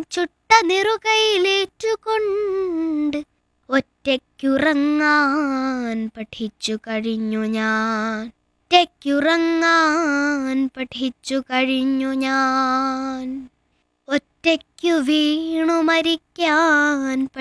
ചുട്ട നിറുകയിലേറ്റുകൊണ്ട് ഒറ്റയ്ക്കുറങ്ങാൻ പഠിച്ചു കഴിഞ്ഞു ഞാൻ. ഒറ്റയ്ക്കുറങ്ങാൻ പഠിച്ചു കഴിഞ്ഞു ഞാൻ. ഒറ്റയ്ക്കു വീണു മരിക്കാൻ